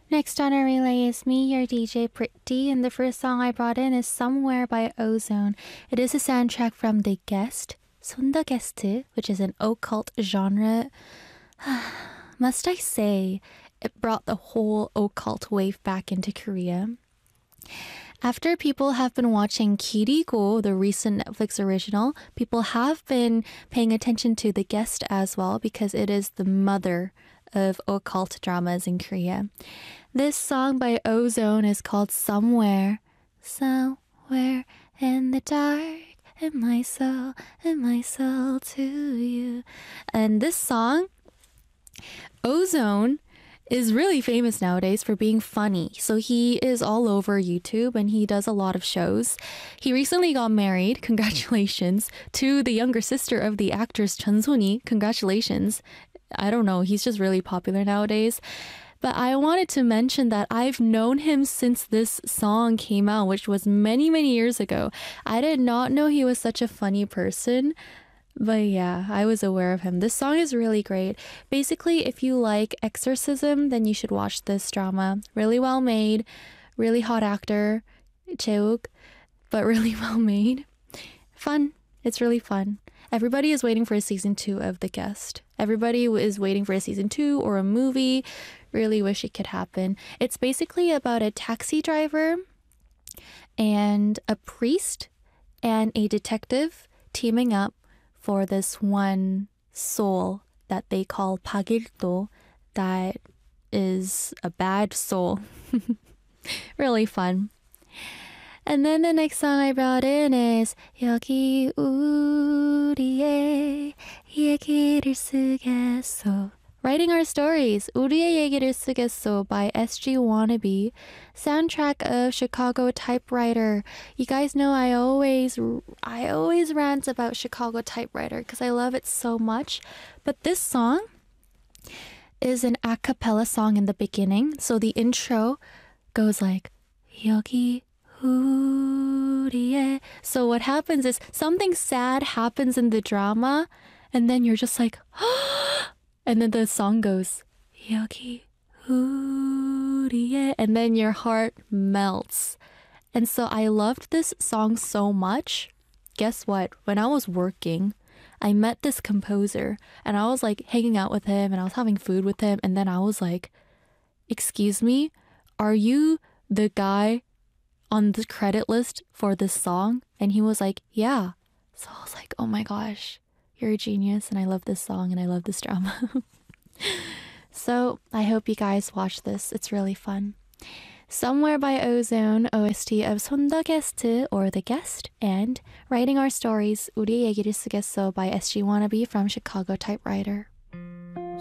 Next on our relay is me, your DJ Pretty, and the first song I brought in is Somewhere by Ozone. It is a soundtrack from The Guest, 손더 게스트, which is an occult genre. Must I say, it brought the whole occult wave back into Korea. After people have been watching Kirigo, the recent Netflix original, people have been paying attention to The Guest as well because it is the mother of occult dramas in Korea. This song by Ozone is called Somewhere. Somewhere in the dark, in my soul to you. And this song, Ozone, is really famous nowadays for being funny. So he is all over YouTube and he does a lot of shows. He recently got married, congratulations, to the younger sister of the actress Chun So-ni. Congratulations. I don't know, he's just really popular nowadays. But I wanted to mention that I've known him since this song came out, which was many, many years ago. I did not know he was such a funny person. But yeah, I was aware of him. This song is really great. Basically, if you like exorcism, then you should watch this drama. Really well made, really hot actor, Cheuk, but really well made. Fun. It's really fun. Everybody is waiting for a season 2 of The Guest. Everybody is waiting for a season 2 or a movie. Really wish it could happen. It's basically about a taxi driver and a priest and a detective teaming up for this one soul that they call 박일도, that is a bad soul. Really fun. And then the next song I brought in is 여기 우리의 얘기를 쓰겠어. Writing Our Stories, 우리의 얘기를 쓰겠어 by SG Wannabe, soundtrack of Chicago Typewriter. You guys know I always rant about Chicago Typewriter because I love it so much. But this song is an a cappella song in the beginning. So the intro goes like 여기 우리의. So what happens is something sad happens in the drama and then you're just like and then the song goes, 여기 우리의, and then your heart melts. And so I loved this song so much. Guess what? When I was working, I met this composer and I was like hanging out with him and I was having food with him. And then I was like, excuse me, are you the guy on the credit list for this song? And he was like, yeah. So I was like, oh my gosh. You're a genius, and I love this song, and I love this drama. So I hope you guys watch this. It's really fun. Somewhere by Ozone, OST of 손더 게스트 or The Guest, and Writing Our Stories, 우리 얘기를 쓰겠어 by SG Wannabe from Chicago Typewriter.